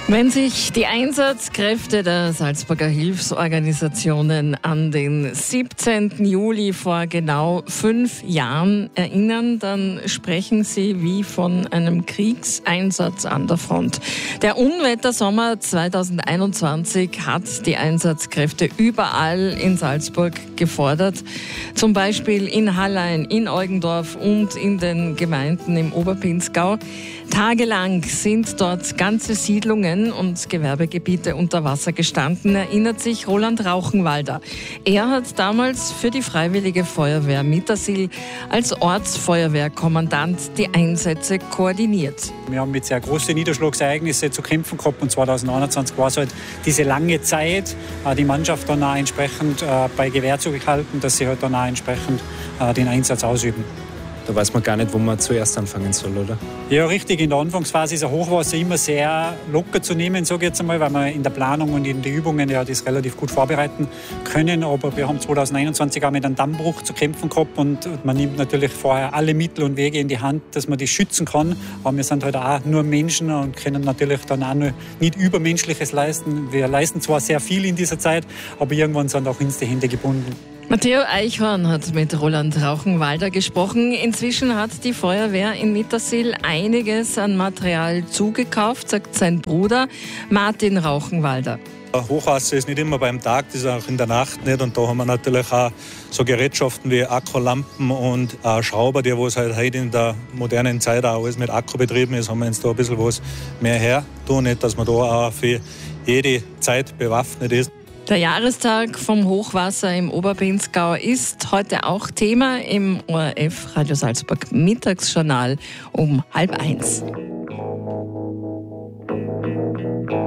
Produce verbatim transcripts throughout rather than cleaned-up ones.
Wenn sich die Einsatzkräfte der Salzburger Hilfsorganisationen an den siebzehnten Juli vor genau fünf Jahren erinnern, dann sprechen sie wie von einem Kriegseinsatz an der Front. Der Unwettersommer zweitausendeinundzwanzig hat die Einsatzkräfte überall in Salzburg gefordert. Zum Beispiel in Hallein, in Eugendorf und in den Gemeinden im Oberpinzgau. Tagelang sind dort ganze Siedlungen und Gewerbegebiete unter Wasser gestanden, erinnert sich Roland Rauchenwalder. Er hat damals für die Freiwillige Feuerwehr Mittersill als Ortsfeuerwehrkommandant die Einsätze koordiniert. Wir haben mit sehr großen Niederschlagsereignissen zu kämpfen gehabt und zweitausendeinundzwanzig war es halt diese lange Zeit, die Mannschaft dann auch entsprechend bei Gewehr zugehalten, dass sie halt dann auch entsprechend den Einsatz ausüben. Da weiß man gar nicht, wo man zuerst anfangen soll, oder? Ja, richtig. In der Anfangsphase ist ein Hochwasser immer sehr locker zu nehmen, sage ich jetzt einmal, weil wir in der Planung und in den Übungen ja das relativ gut vorbereiten können. Aber wir haben zweitausendeinundzwanzig auch mit einem Dammbruch zu kämpfen gehabt und man nimmt natürlich vorher alle Mittel und Wege in die Hand, dass man das schützen kann. Aber wir sind halt auch nur Menschen und können natürlich dann auch nur nicht Übermenschliches leisten. Wir leisten zwar sehr viel in dieser Zeit, aber irgendwann sind auch uns die Hände gebunden. Matteo Eichhorn hat mit Roland Rauchenwalder gesprochen. Inzwischen hat die Feuerwehr in Mittersill einiges an Material zugekauft, sagt sein Bruder Martin Rauchenwalder. Hochwasser ist nicht immer beim Tag, das ist auch in der Nacht nicht. Und da haben wir natürlich auch so Gerätschaften wie Akkulampen und auch Schrauber, die was halt heute in der modernen Zeit auch alles mit Akku betrieben ist, haben wir uns da ein bisschen was mehr her tun, nicht, dass man da auch für jede Zeit bewaffnet ist. Der Jahrestag vom Hochwasser im Oberpinzgau ist heute auch Thema im O R F Radio Salzburg Mittagsjournal um halb eins.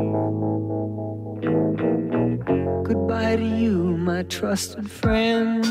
Goodbye to you, my trusted friend.